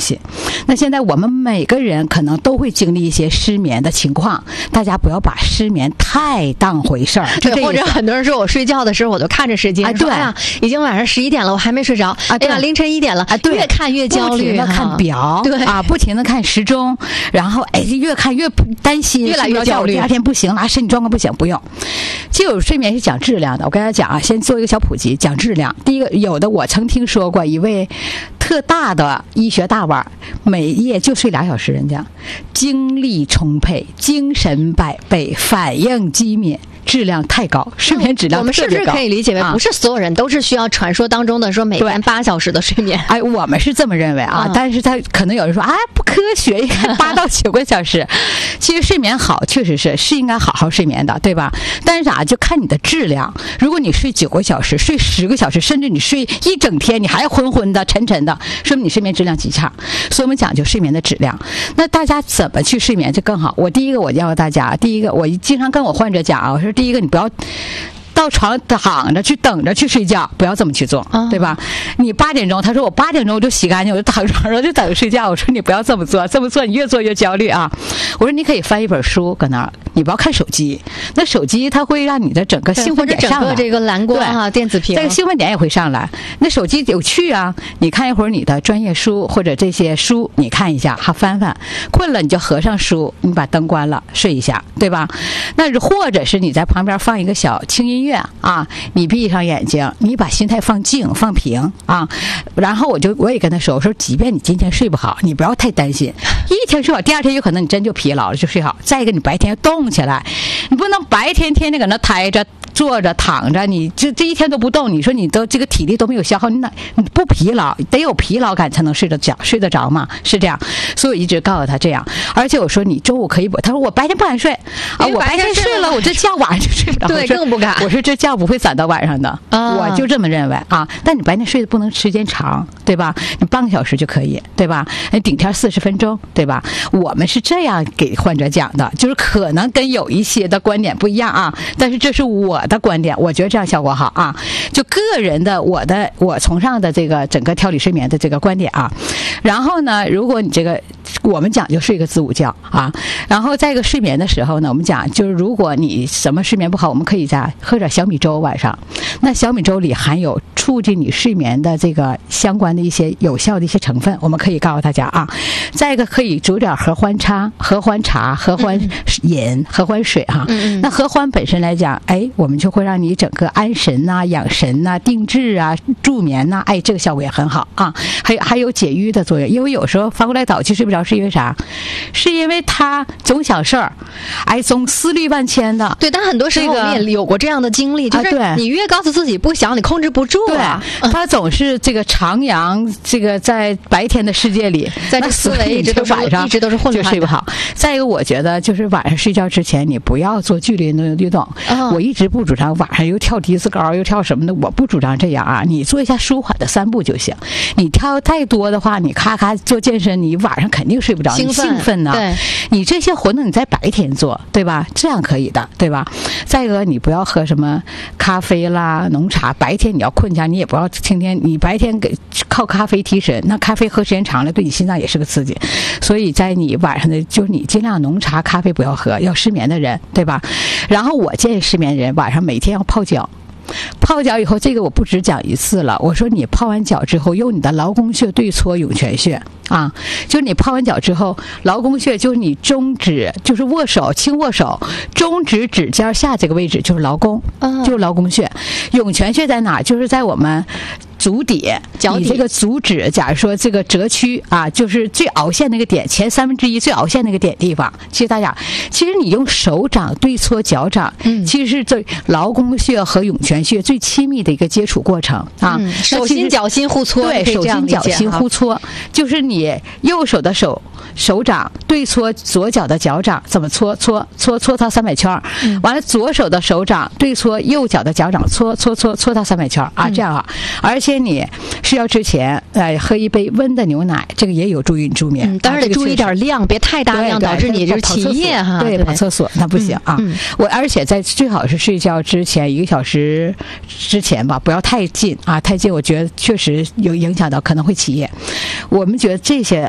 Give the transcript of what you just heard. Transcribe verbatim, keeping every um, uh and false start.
系。那现在我们每个人可能都会经历一些失眠的情况，大家不要把失眠太当回事儿。 对，或者很多人说我睡觉的时候我都看着时间， 啊、对呀，已经晚上十一点了，我还没睡着，啊，哎呀，凌晨一点了， 啊，对， 越看越焦虑， 不停的看表， 对啊，不停的看时钟，然后哎，越看越担心， 越来越焦虑， 第二天不行了，身体状况不行，不用。就有睡眠是讲质量的，我跟大家讲啊，先做一个小普及，讲质量。第一个，有的我曾听说过一位特大的医学大腕，每夜就睡俩小时，人家精力充沛，精神百倍，反应机敏。质量太高，睡眠质量我们是不是可以理解为，不是所有人都是需要传说当中的说每天八小时的睡眠？ 哎，我们是这么认为啊，嗯、但是他可能有人说啊，不科学，应该八到九个小时。其实睡眠好，确实是是应该好好睡眠的，对吧？但是啥，就看你的质量。如果你睡九个小时，睡十个小时，甚至你睡一整天，你还昏昏的、沉沉的，说明你睡眠质量极差。所以我们讲究睡眠的质量。那大家怎么去睡眠就更好？我第一个我教大家，第一个我经常跟我患者讲啊，我说。第一个，你不要到床躺着去等着去睡觉，不要这么去做， 嗯、 对吧？你八点钟，他说我八点钟我就洗干净，我就躺床上就等着睡觉。我说你不要这么做，这么做你越做越焦虑啊！我说你可以翻一本书搁那儿，你不要看手机。那手机它会让你的整个兴奋点上来， 整个这个蓝光啊，电子屏， 这个兴奋点也会上来。那手机有趣啊，你看一会儿你的专业书或者这些书，你看一下，好翻翻。困了你就合上书，你把灯关了，睡一下，对吧？那或者是你在旁边放一个小轻音乐啊，你闭上眼睛，你把心态放静放平啊。然后我就我也跟他说，我说即便你今天睡不好，你不要太担心，一天睡好，第二天有可能你真就疲劳了就睡好。再一个，你白天要动起来，你不能白天天天搁那呆着坐着躺着，你这这一天都不动，你说你都这个体力都没有消耗，你哪你不疲劳？得有疲劳感才能睡得着睡得着嘛，是这样。所以我一直告诉他这样，而且我说你中午可以不，他说我白天不敢睡啊，我白天睡了，我这觉晚上就睡不着， 对，更不敢。 我说这觉不会攒到晚上的， 啊、 我就这么认为啊。但你白天睡的不能时间长，对吧？你半个小时就可以，对吧？顶天四十分钟，对吧？我们是这样给患者讲的，就是可能跟有一些的观点不一样啊，但是这是我的观点，我觉得这样效果好啊。就个人的我的我崇尚的这个整个调理睡眠的这个观点啊。然后呢，如果你这个我们讲就睡个子午觉啊，然后在一个睡眠的时候呢，我们讲就是如果你什么睡眠不好，我们可以在喝点小米粥晚上。那小米粥里含有促进你睡眠的这个相关的一些有效的一些成分，我们可以告诉大家啊。再一个可以煮点合欢茶、合欢茶、合欢饮、合欢水哈、啊。那合欢本身来讲，哎，我们就会让你整个安神呐、啊、养神呐、啊、定志啊、助眠呐、啊，哎，这个效果也很好啊。还有还有解郁的作用，因为有时候翻过来倒去睡不着，是因为啥？是因为他总想事儿，哎，总思虑万千的。 对，但很多时候我们也有过这样的经历，就是你越告诉自己不想，你控制不住啊。 对，他总是这个徜徉这个在白天的世界里， 在这思维一直都晚上一直都是混乱，就睡不好。再一个，我觉得就是晚上睡觉之前，你不要做剧烈的运动。哦、我一直不主张晚上又跳迪斯高又跳什么的，我不主张这样啊。你做一下舒缓的散步就行。你跳太多的话，你咔咔做健身，你晚上肯定睡不着， 兴奋兴奋呢。 对， 你这些活动你在白天做，对吧？这样可以的，对吧？再一个，你不要喝什么咖啡啦、浓茶。白天你要困下，你也不要天天你白天给靠咖啡提神，那咖啡喝时间长了，对你心脏也是个刺激。所以在你晚上的，就是你尽量浓茶、咖啡不要喝，要失眠的人，对吧？然后我建议失眠人晚上每天要泡脚。泡脚以后，这个我不只讲一次了。我说你泡完脚之后，用你的劳宫穴对搓涌泉穴啊，就是你泡完脚之后，劳宫穴就是你中指，就是握手轻握手，中指指尖下这个位置就是劳宫，就是劳宫穴。涌泉穴在哪？就是在我们足底， 脚底， 你这个足趾，假如说这个折曲啊，就是最凹陷那个点，前三分之一最凹陷那个点地方。其实大家，其实你用手掌对搓脚掌，嗯，其实是这劳宫穴和涌泉穴最亲密的一个接触过程啊。 嗯、手心脚心互搓， 对，手心脚心互搓，就是你右手的手手掌对搓左脚的脚掌，怎么搓？搓搓搓它三百圈，嗯、完了左手的手掌对搓右脚的脚掌，搓搓搓搓它三百圈啊，这样啊，而且。你睡觉之前，呃，喝一杯温的牛奶，这个也有助于你助眠。 嗯，当然得注意点量，别太大量，导致你就是起夜哈。 对，跑厕所那不行啊。嗯嗯、我而且在最好是睡觉之前一个小时之前吧，不要太近啊，太近我觉得确实有影响到，可能会起夜。我们觉得这些